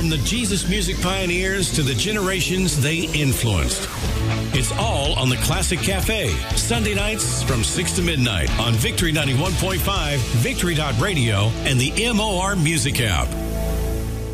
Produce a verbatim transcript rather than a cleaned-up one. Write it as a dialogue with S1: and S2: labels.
S1: from the Jesus music pioneers to the generations they influenced. It's all on the Classic Cafe, Sunday nights from six to midnight on Victory ninety-one point five, Victory dot radio, and the M O R Music app.